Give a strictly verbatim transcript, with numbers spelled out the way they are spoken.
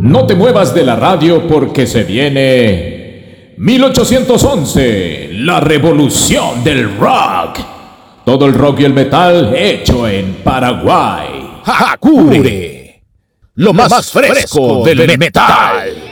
No te muevas de la radio porque se viene mil ochocientos once, la revolución del rock. Todo el rock y el metal hecho en Paraguay. Hakure, lo más fresco del metal.